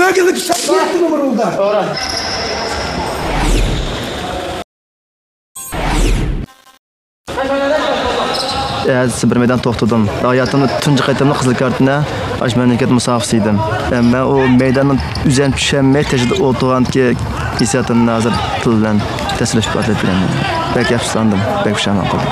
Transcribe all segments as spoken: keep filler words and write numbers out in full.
Bölgelik şartlı mı burada? Doğru. bir meydan to'xtadim. Hayatımda tunji qaytamda qizil kartini ash mamlakat musofisi edim. Men o meydandan uzan tushmay tashida o'tirganki hissiyotimni hozir til bilan tasvirlashib ifodalab beraman. Bek afsuslandim, bek pushaymon qildim.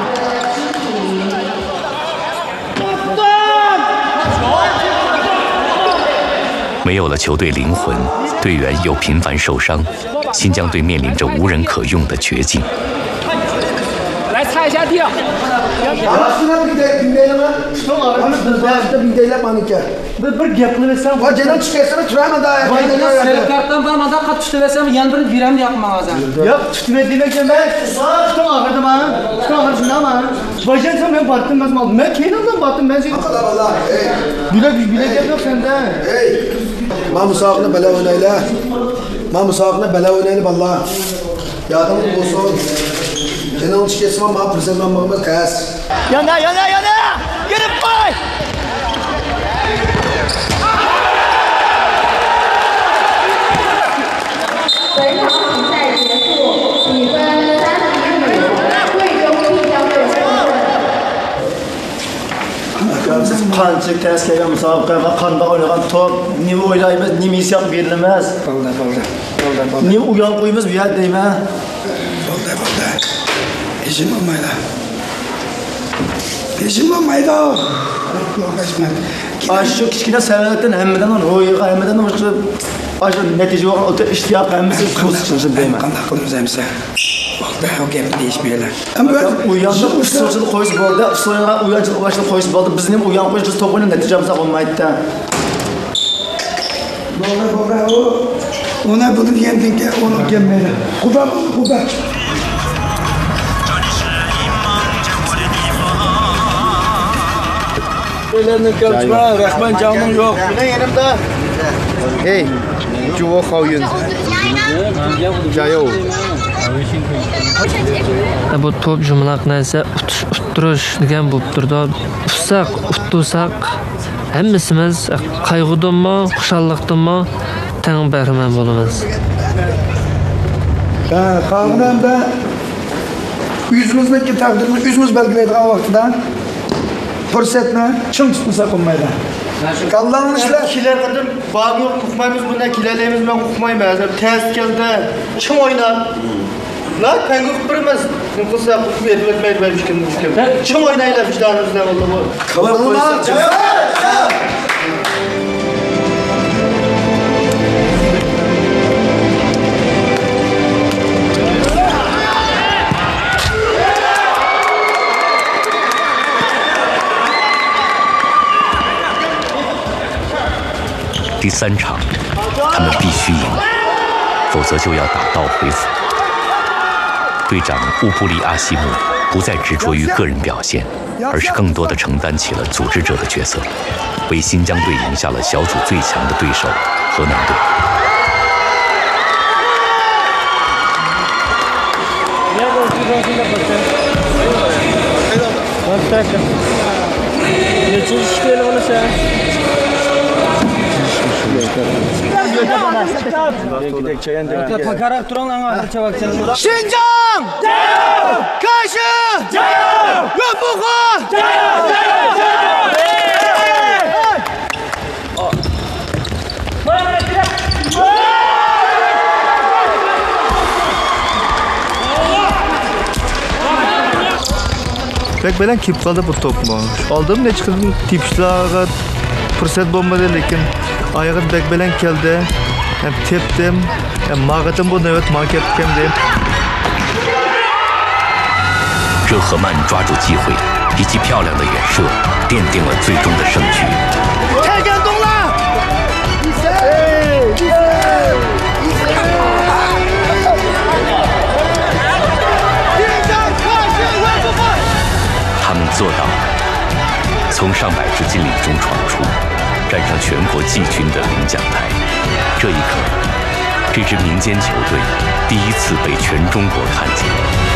没有了球队灵魂，队员又频繁受伤，新疆队面临着无人可用的绝境。 来擦一下地。Bir bir gapni versam. Va jana chiqarsam turaman da. Seni kartdan barmada qat tutib versam, yana bir biram yoqman hozir. Yo'q, tutib demakdan men tutib og'irdim ha. Tutib og'irdim ha. Bajansam men batdim emas, men keynimdan batdim men seni. Bilek bilek yo'q senda. Hey. Ma musoqni bala o'ynayla. Ma musoqni bala o'ynayla vallahi. Yadim bo'lsin. Jana chiqarsam ma prezident Muhammad Qas. Yana yana yana. Gelip koy. 本场比赛结束，比分三比五，贵州晋江队获胜。 qancha tez kelgan musobaqaga qanday o'ynagan to'p, nima o'ylaymiz, nima hissiyot berilmas. Bo'ldi, bo'ldi. Bo'ldi, bo'ldi. Nima uyon qo'ymiz bu yerda deyman. Bo'ldi, bo'ldi. Hechim olmaydi. Hechim olmaydi. Shu kichkina savoldan hammadan ro'yiga, hammadan boshqa Aşağı netice olan o iştiyat hemimizi kusuşun deyman. Qanday qilamiz emsa? Bo'ldi, o gapni deyishmaylar. Uyanchiq usulchilik qo'yish bo'ldi, usulga uyanchiq ulaşchilik qo'yish bo'ldi. Bizning uyan qo'yish biz to'p o'ynab natijamiz olmaydi-da. Bo'ldi, bo'ldi. O ona buni degandek onu kelmaydi. Xudo, xudo. Ellerini kalçma, Rahman canım yok. Ne yanımda? Hey, Juvo Xoyun. Jayo. Bu top jumlaq narsa uttirish degan bo'lib turdi. Ufsaq, uttusak hammasimiz qayg'udanmi, xushalliqdanmi tang bahramand bo'lamiz. Ha, qavmda yüzümüzdeki takdirni yüzümüz belgilaydigan vaqtida fursatni ching tutmasa qolmaydi. Kallanın işler. Kiler kadar bağ yok, kukmayımız bunda, kilerlerimiz ben kukmayım. Ters geldi, çım oynar. La, ben kukmayımız. Kısa kukmayı verip etmeyi vermiş kendimiz. Çım oynayla vicdanımızdan oldu bu. Kabarılma. 第三场，他们必须赢，否则就要打道回府。队长乌布里阿西姆不再执着于个人表现，而是更多地承担起了组织者的角色，为新疆队赢下了小组最强的对手河南队。 新疆加油！开始加油！永不换！加油！加油！加油！ Bek bilan kelib qoldi bu to'pni. Oldim necha qilib tepishlarga fursat bo'lmadi, lekin oyog'im bek bilan keldi. Hem tepdim, hem mağadım bu nöbet marketken deyim. 热赫曼抓住机会，以及漂亮的远射，奠定了最终的胜局。 太感动了！ 他们做到了，从上百支劲旅中闯出，站上全国季军的领奖台。这一刻，这支民间球队第一次被全中国看见。